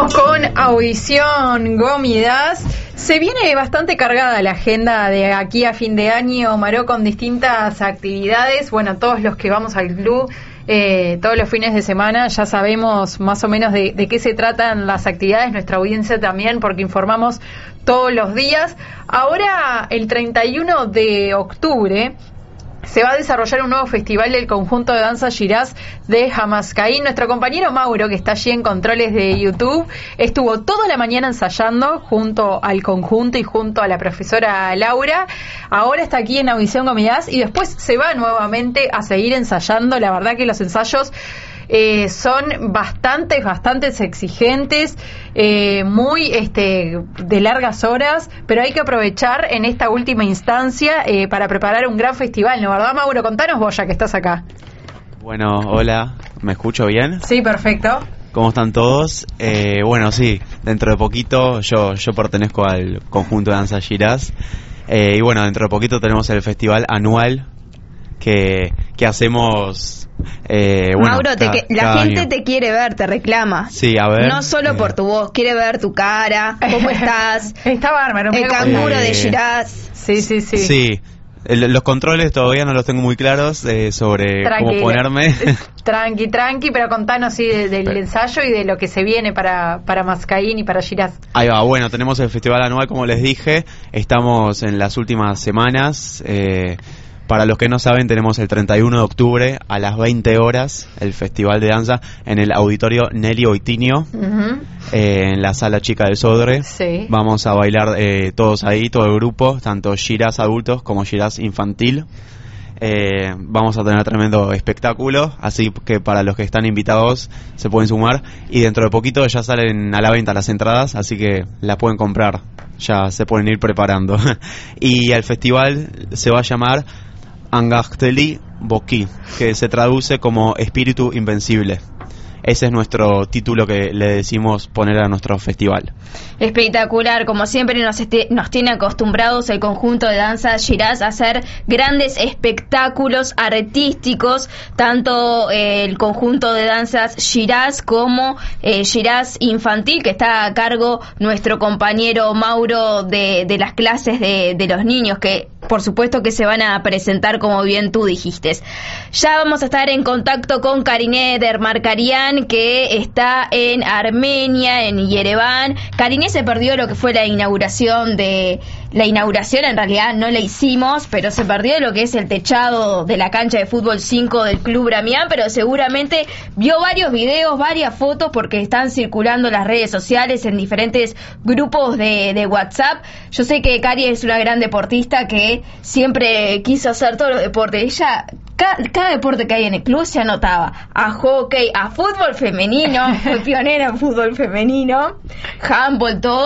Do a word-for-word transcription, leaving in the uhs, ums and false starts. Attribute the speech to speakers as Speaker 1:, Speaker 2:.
Speaker 1: Con Audición Gomidas. Se viene bastante cargada la agenda de aquí a fin de año, Maró, con distintas actividades. Bueno, todos los que vamos al club, eh, todos los fines de semana, ya sabemos más o menos de, de qué se tratan las actividades. Nuestra audiencia también, porque informamos todos los días. Ahora, el treinta y uno de octubre, se va a desarrollar un nuevo festival del conjunto de danza Shiraz de Jamascaín. Nuestro compañero Mauro, que está allí en controles de YouTube, estuvo toda la mañana ensayando junto al conjunto y junto a la profesora Laura. Ahora está aquí en Audición Gomidas y después se va nuevamente a seguir ensayando. La verdad que los ensayos Eh, son bastantes, bastantes exigentes, eh, muy este, de largas horas, pero hay que aprovechar en esta última instancia eh, para preparar un gran festival, ¿no verdad, Mauro? Contanos vos, ya que estás acá.
Speaker 2: Bueno, hola, ¿me escucho bien?
Speaker 1: Sí, perfecto.
Speaker 2: ¿Cómo están todos? Eh, bueno, sí, dentro de poquito yo, yo pertenezco al conjunto de danza Shiraz, eh, y bueno, dentro de poquito tenemos el festival anual que, que hacemos. Eh, bueno,
Speaker 3: Mauro, te
Speaker 2: cada,
Speaker 3: que, la gente año. te quiere ver, te reclama.
Speaker 2: Sí, a ver.
Speaker 3: No solo eh. por tu voz, quiere ver tu cara, cómo estás.
Speaker 1: Está bárbaro.
Speaker 3: El canguro
Speaker 2: eh,
Speaker 3: de Shiraz.
Speaker 1: Sí, sí, sí.
Speaker 2: Sí, el, los controles todavía no los tengo muy claros eh, sobre Tranquilo. cómo ponerme.
Speaker 1: Tranqui, tranqui, pero contanos sí de, del pero, ensayo y de lo que se viene para, para Mascaín y para Shiraz.
Speaker 2: Ahí va, bueno, tenemos el festival anual, como les dije. Estamos en las últimas semanas. Eh, Para los que no saben, tenemos el treinta y uno de octubre a las veinte horas el Festival de Danza en el Auditorio Nelly Oitinio, uh-huh. eh, en la Sala Chica del Sodre.
Speaker 1: Sí.
Speaker 2: Vamos a bailar eh, todos ahí, todo el grupo, tanto Shiraz adultos como Shiraz infantil. Eh, vamos a tener tremendo espectáculo, así que para los que están invitados se pueden sumar. Y dentro de poquito ya salen a la venta las entradas, así que las pueden comprar, ya se pueden ir preparando. Y el festival se va a llamar Angachteli Boki, que se traduce como Espíritu Invencible. Ese es nuestro título que le decimos poner a nuestro festival.
Speaker 3: Espectacular, como siempre nos, este, nos tiene acostumbrados el conjunto de danza Shiraz a hacer grandes espectáculos artísticos, tanto eh, el conjunto de danzas Shiraz como eh, Shiraz infantil, que está a cargo nuestro compañero Mauro de, de las clases de, de los niños, que por supuesto que se van a presentar como bien tú dijiste. Ya vamos a estar en contacto con Karine Dermarkarian, que está en Armenia, en Yerevan. Karine se perdió lo que fue la inauguración de... La inauguración en realidad no la hicimos, pero se perdió lo que es el techado de la cancha de fútbol cinco del Club Bramián, pero seguramente vio varios videos, varias fotos, porque están circulando en las redes sociales, en diferentes grupos de, de WhatsApp. Yo sé que Cari es una gran deportista que siempre quiso hacer todos los deportes. Ella, cada, cada deporte que hay en el club se anotaba. A hockey, a fútbol femenino, fue pionera en fútbol femenino, handball, todo.